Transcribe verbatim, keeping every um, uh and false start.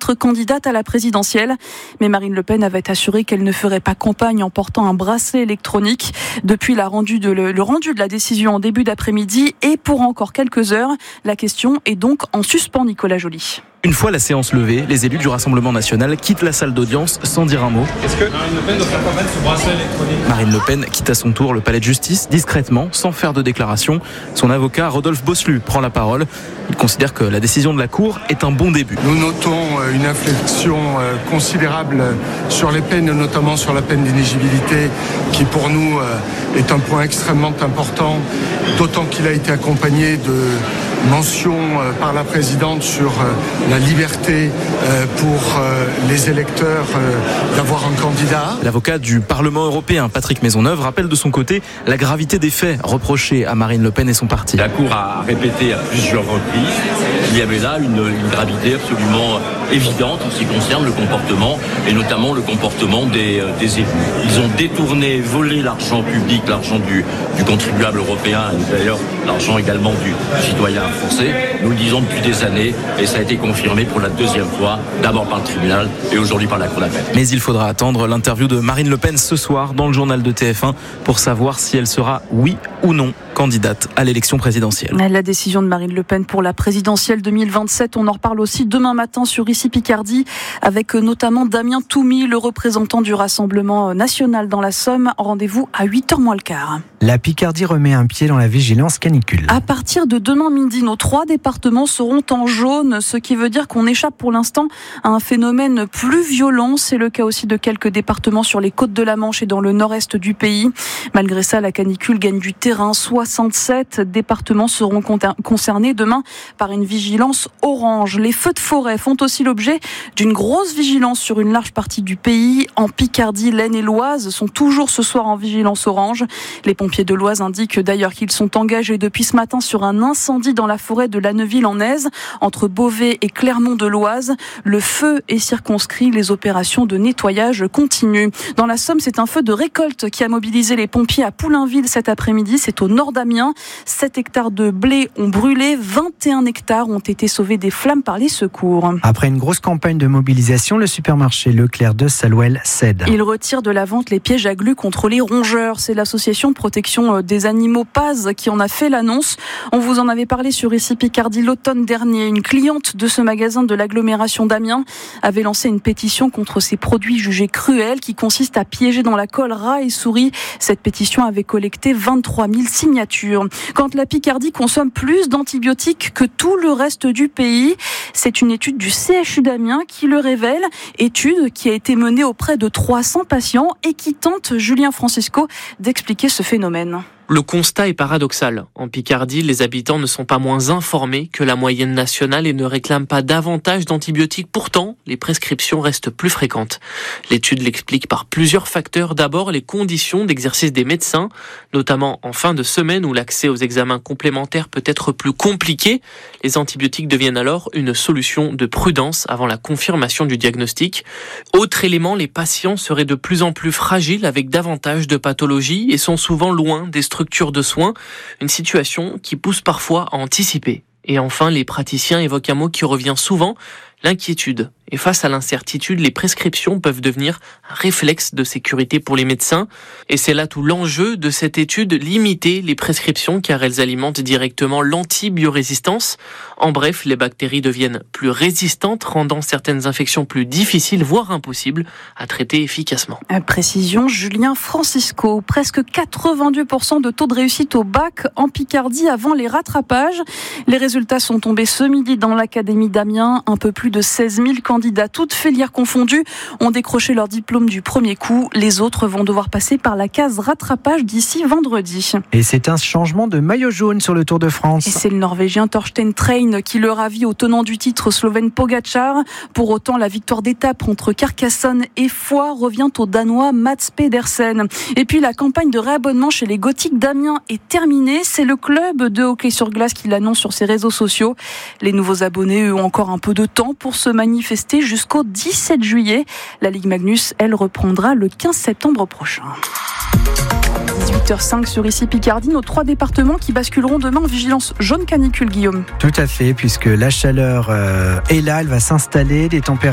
être candidate à la présidentielle. Mais Marine Le Pen avait assuré qu'elle ne ferait pas campagne en portant un bracelet électronique. Depuis la rendu de le, le rendu de la décision en début d'après-midi et pour encore quelques heures, la question est donc en suspens, Nicolas Joly. Une fois la séance levée, les élus du Rassemblement national quittent la salle d'audience sans dire un mot. Est-ce que Marine Le Pen doit faire campagne sous bracelet électronique ? Marine Le Pen quitte à son tour le palais de justice, discrètement, sans faire de déclaration. Son avocat, Rodolphe Boslu, prend la parole. Il considère que la décision de la Cour est un bon début. Nous notons une inflexion considérable sur les peines, notamment sur la peine d'inéligibilité, qui pour nous est un point extrêmement important, d'autant qu'il a été accompagné de mentions par la présidente sur la liberté pour les électeurs d'avoir un candidat. L'avocat du Parlement européen, Patrick Maisonneuve, rappelle de son côté la gravité des faits reprochés à Marine Le Pen et son parti. La Cour a répété à plusieurs reprises qu'il y avait là une, une gravité absolument évidente en ce qui concerne le comportement, et notamment le comportement des, des élus. Ils ont détourné, volé l'argent public, l'argent du, du contribuable européen, et d'ailleurs l'argent également du citoyen français. Nous le disons depuis des années, et ça a été confirmé pour la deuxième fois, d'abord par le tribunal et aujourd'hui par la Cour d'appel. Mais il faudra attendre l'interview de Marine Le Pen ce soir dans le journal de T F un pour savoir si elle sera, oui ou non, candidate à l'élection présidentielle. La décision de Marine Le Pen pour la présidentielle deux mille vingt-sept, on en reparle aussi demain matin sur Ici Picardie, avec notamment Damien Toumy, le représentant du Rassemblement national dans la Somme. Rendez-vous à huit heures moins le quart. La Picardie remet un pied dans la vigilance canicule. À partir de demain midi, nos trois départements seront en jaune, ce qui veut dire qu'on échappe pour l'instant à un phénomène plus violent. C'est le cas aussi de quelques départements sur les côtes de la Manche et dans le nord-est du pays. Malgré ça, la canicule gagne du terrain. soixante-sept départements seront concernés demain par une vigilance orange. Les feux de forêt font aussi l'objet d'une grosse vigilance sur une large partie du pays. En Picardie, l'Aisne et l'Oise sont toujours ce soir en vigilance orange. Les pompiers de l'Oise indiquent d'ailleurs qu'ils sont engagés depuis ce matin sur un incendie dans la forêt de Lanneuville-en-Aise, entre Beauvais et Clermont-de-l'Oise. Le feu est circonscrit, les opérations de nettoyage continuent. Dans la Somme, c'est un feu de récolte qui a mobilisé les pompiers à Poulainville cet après-midi. C'est au nord d'Amiens. sept hectares de blé ont brûlé, vingt et un hectares ont été sauvés des flammes par les secours. Après une grosse campagne de mobilisation, le supermarché Leclerc de Salouel cède. Il retire de la vente les pièges à glu contre les rongeurs. C'est l'association de protection des animaux P A Z qui en a fait l'annonce. On vous en avait parlé sur Ici Picardie l'automne dernier. Une cliente de ce magasin de l'agglomération d'Amiens avait lancé une pétition contre ces produits jugés cruels qui consistent à piéger dans la colle rats et souris. Cette pétition avait collecté vingt-trois mille signatures. Quand la Picardie consomme plus d'antibiotiques que tout le reste du pays, c'est une étude du C H U d'Amiens qui le révèle. Étude qui a été menée auprès de trois cents patients et qui tente, Julien Francisco, d'expliquer ce phénomène. Le constat est paradoxal. En Picardie, les habitants ne sont pas moins informés que la moyenne nationale et ne réclament pas davantage d'antibiotiques. Pourtant, les prescriptions restent plus fréquentes. L'étude l'explique par plusieurs facteurs. D'abord, les conditions d'exercice des médecins, notamment en fin de semaine où l'accès aux examens complémentaires peut être plus compliqué. Les antibiotiques deviennent alors une solution de prudence avant la confirmation du diagnostic. Autre élément, les patients seraient de plus en plus fragiles avec davantage de pathologies et sont souvent loin des structures de soins, une situation qui pousse parfois à anticiper. Et enfin, les praticiens évoquent un mot qui revient souvent, l'inquiétude. Et face à l'incertitude, les prescriptions peuvent devenir un réflexe de sécurité pour les médecins. Et c'est là tout l'enjeu de cette étude, limiter les prescriptions car elles alimentent directement l'antibiorésistance. En bref, les bactéries deviennent plus résistantes, rendant certaines infections plus difficiles, voire impossibles, à traiter efficacement. Précision, Julien Francisco. Presque quatre-vingt-deux pour cent de taux de réussite au bac en Picardie avant les rattrapages. Les résultats sont tombés ce midi dans l'Académie d'Amiens. Un peu plus de seize mille candidats, toutes filières confondues, ont décroché leur diplôme du premier coup. Les autres vont devoir passer par la case rattrapage d'ici vendredi. Et c'est un changement de maillot jaune sur le Tour de France. Et c'est le Norvégien Torstein Train qui le ravit au tenant du titre slovène Pogačar. Pour autant, la victoire d'étape entre Carcassonne et Foix revient au Danois Mats Pedersen. Et puis la campagne de réabonnement chez les Gothiques d'Amiens est terminée. C'est le club de hockey sur glace qui l'annonce sur ses réseaux sociaux. Les nouveaux abonnés, eux, ont encore un peu de temps pour se manifester jusqu'au dix-sept juillet. La Ligue Magnus, elle, reprendra le quinze septembre prochain. dix-huit heures cinq sur Ici Picardie, nos trois départements qui basculeront demain en vigilance jaune canicule, Guillaume. Tout à fait, puisque la chaleur euh, est là, elle va s'installer, des températures